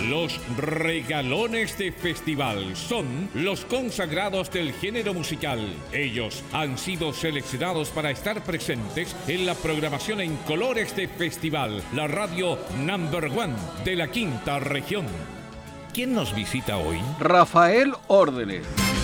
Los regalones de festival son los consagrados del género musical. Ellos han sido seleccionados para estar presentes en la programación en colores de festival, la radio #1 de la quinta región. ¿Quién nos visita hoy? Rafael Órdenes.